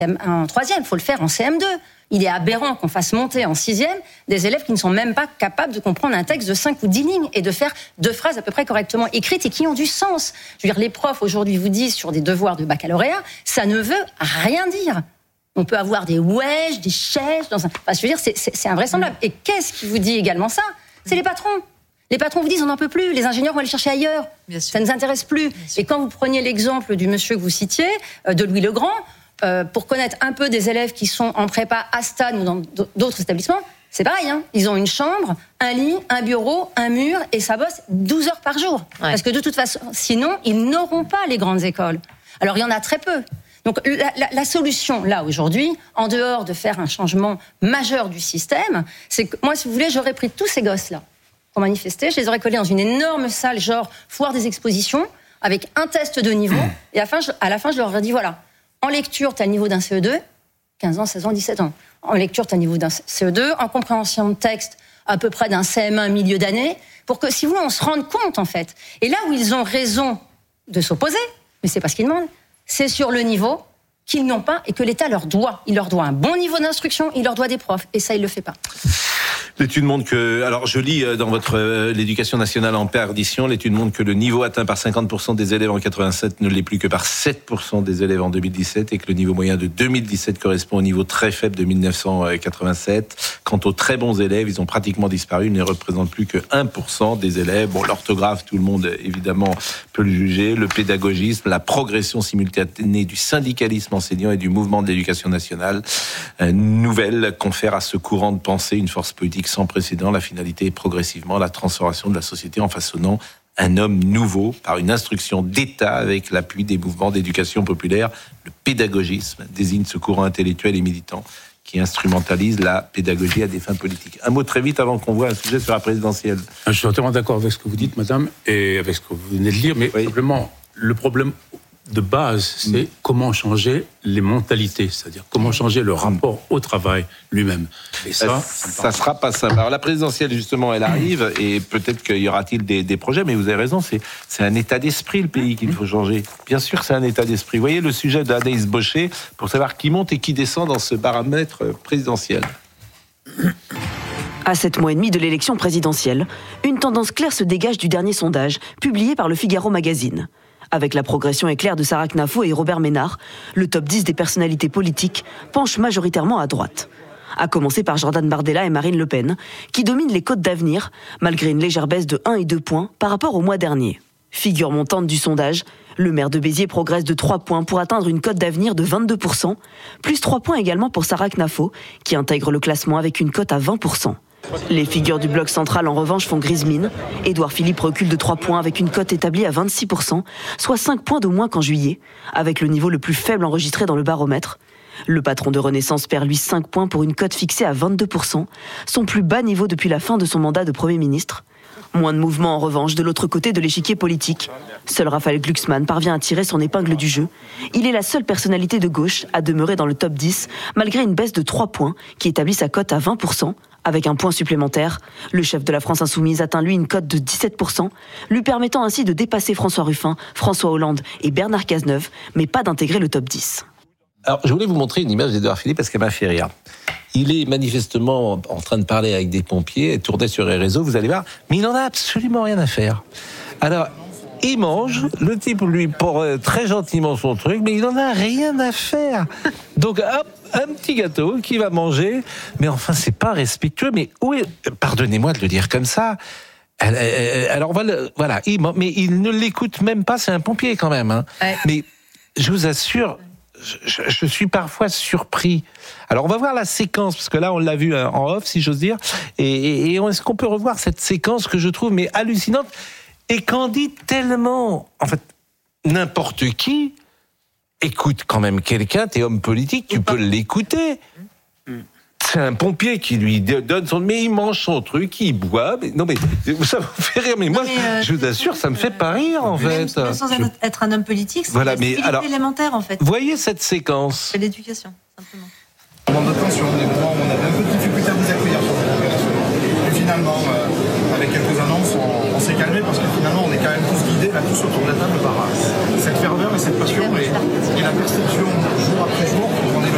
en 3e, il faut le faire en CM2. Il est aberrant qu'on fasse monter en 6e des élèves qui ne sont même pas capables de comprendre un texte de 5 ou 10 lignes et de faire 2 phrases à peu près correctement écrites et qui ont du sens. Je veux dire, les profs aujourd'hui vous disent sur des devoirs de baccalauréat, ça ne veut rien dire. On peut avoir des wesh, des chèches, enfin, je veux dire, c'est invraisemblable. Et qu'est-ce qui vous dit également ça ? C'est les patrons. Les patrons vous disent on n'en peut plus, les ingénieurs vont aller chercher ailleurs. Ça ne nous intéresse plus. Et quand vous preniez l'exemple du monsieur que vous citiez, de Louis Legrand, pour connaître un peu des élèves qui sont en prépa à Stade ou dans d'autres établissements, c'est pareil. Hein. Ils ont une chambre, un lit, un bureau, un mur, et ça bosse 12 heures par jour. Ouais. Parce que de toute façon, sinon, ils n'auront pas les grandes écoles. Alors, il y en a très peu. Donc, la solution, là, aujourd'hui, en dehors de faire un changement majeur du système, c'est que moi, si vous voulez, j'aurais pris tous ces gosses-là pour manifester, je les aurais collés dans une énorme salle, genre foire des expositions, avec un test de niveau, et à la fin, je leur aurais dit, voilà, en lecture, tu as le niveau d'un CE2, 15 ans, 16 ans, 17 ans. En lecture, tu as le niveau d'un CE2. En compréhension de texte, à peu près d'un CM1 milieu d'année. Pour que, si vous voulez, on se rende compte, en fait. Et là où ils ont raison de s'opposer, mais c'est pas ce qu'ils demandent, c'est sur le niveau qu'ils n'ont pas et que l'État leur doit. Il leur doit un bon niveau d'instruction, il leur doit des profs. Et ça, il le fait pas. L'étude montre que, alors je lis dans votre l'éducation nationale en perdition, l'étude montre que le niveau atteint par 50% des élèves en 87 ne l'est plus que par 7% des élèves en 2017 et que le niveau moyen de 2017 correspond au niveau très faible de 1987. Quant aux très bons élèves, ils ont pratiquement disparu, ils ne représentent plus que 1% des élèves. Bon, l'orthographe, tout le monde évidemment peut le juger, le pédagogisme, la progression simultanée du syndicalisme enseignant et du mouvement de l'éducation nationale nouvelle confère à ce courant de pensée une force politique sans précédent. La finalité est progressivement la transformation de la société en façonnant un homme nouveau par une instruction d'État avec l'appui des mouvements d'éducation populaire. Le pédagogisme désigne ce courant intellectuel et militant qui instrumentalise la pédagogie à des fins politiques. Un mot très vite avant qu'on voit un sujet sur la présidentielle. Je suis entièrement d'accord avec ce que vous dites, madame, et avec ce que vous venez de dire, mais simplement, le problème de base, c'est comment changer les mentalités, c'est-à-dire comment changer le rapport au travail lui-même. Et ça sera pas simple. Alors la présidentielle, justement, elle arrive, et peut-être qu'il y aura-t-il des projets, mais vous avez raison, c'est un état d'esprit, le pays, qu'il faut changer. Bien sûr, c'est un état d'esprit. Vous voyez le sujet d'Anaïs Baucher, pour savoir qui monte et qui descend dans ce baromètre présidentiel. À 7 mois et demi de l'élection présidentielle, une tendance claire se dégage du dernier sondage, publié par le Figaro Magazine. Avec la progression éclair de Sarah Knafo et Robert Ménard, le top 10 des personnalités politiques penche majoritairement à droite. À commencer par Jordan Bardella et Marine Le Pen, qui dominent les cotes d'avenir, malgré une légère baisse de 1 et 2 points par rapport au mois dernier. Figure montante du sondage, le maire de Béziers progresse de 3 points pour atteindre une cote d'avenir de 22%, plus 3 points également pour Sarah Knafo, qui intègre le classement avec une cote à 20%. Les figures du bloc central, en revanche, font grise mine. Édouard Philippe recule de 3 points avec une cote établie à 26%, soit 5 points de moins qu'en juillet, avec le niveau le plus faible enregistré dans le baromètre. Le patron de Renaissance perd, lui, 5 points pour une cote fixée à 22%, son plus bas niveau depuis la fin de son mandat de Premier ministre. Moins de mouvement, en revanche, de l'autre côté de l'échiquier politique. Seul Raphaël Glucksmann parvient à tirer son épingle du jeu. Il est la seule personnalité de gauche à demeurer dans le top 10, malgré une baisse de 3 points, qui établit sa cote à 20%. Avec un point supplémentaire, le chef de la France Insoumise atteint lui une cote de 17%, lui permettant ainsi de dépasser François Ruffin, François Hollande et Bernard Cazeneuve, mais pas d'intégrer le top 10. Alors, je voulais vous montrer une image d'Édouard Philippe parce qu'elle m'a fait rire. Il est manifestement en train de parler avec des pompiers, tourné sur les réseaux, vous allez voir, mais il n'en a absolument rien à faire. Alors, il mange, le type lui porte très gentiment son truc, mais il n'en a rien à faire. Donc, hop, un petit gâteau qu'il va manger, mais enfin, c'est pas respectueux, mais où est... Pardonnez-moi de le dire comme ça. Alors, voilà, mais il ne l'écoute même pas, c'est un pompier quand même. Hein. Ouais. Mais je vous assure... Je suis parfois surpris. Alors, on va voir la séquence, parce que là, on l'a vu en off, si j'ose dire. Et est-ce qu'on peut revoir cette séquence que je trouve mais hallucinante et qu'en dit tellement... En fait, n'importe qui écoute quand même quelqu'un, t'es homme politique, tu peux l'écouter. C'est un pompier qui lui donne son... Mais il mange son truc, il boit... Mais, non, mais ça vous fait rire, mais moi, je vous assure, ça me fait pas rire, en fait. Sans être un homme politique, c'est voilà, élémentaire, en fait. Voyez cette séquence. C'est l'éducation, simplement. Moment de tension, des moments où on avait un peu de difficulté à vous accueillir sur cette opération. Et finalement, avec quelques annonces, on s'est calmé parce que finalement, on est quand même tous guidés, là, tous autour de la table, par cette ferveur et cette passion et la perception, jour après jour,